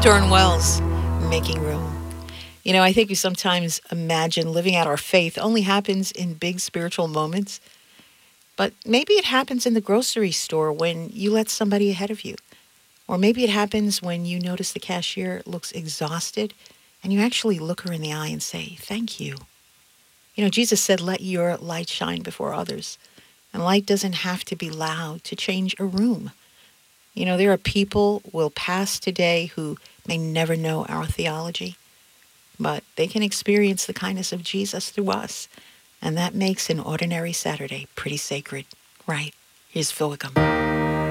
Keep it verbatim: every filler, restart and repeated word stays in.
Darren Wells, Making Room. You know, I think we sometimes imagine living out our faith only happens in big spiritual moments, but maybe it happens in the grocery store when you let somebody ahead of you. Or maybe it happens when you notice the cashier looks exhausted and you actually look her in the eye and say, thank you. You know, Jesus said, let your light shine before others. And light doesn't have to be loud to change a room. You know, there are people will pass today who may never know our theology, but they can experience the kindness of Jesus through us. And that makes an ordinary Saturday pretty sacred, right? Here's Phil Wickham.